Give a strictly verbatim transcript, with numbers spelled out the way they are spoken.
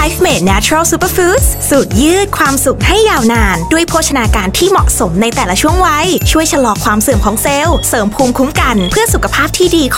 Life Made Natural Superfoods สูตรยืดความสุขให้ยาวนานด้วยโภชนาการที่เหมาะสมในแต่ละช่วงวัยช่วยชะลอความเสื่อมของเซลล์เสริมภูมิคุ้มกันเพื่อสุขภาพที่ดี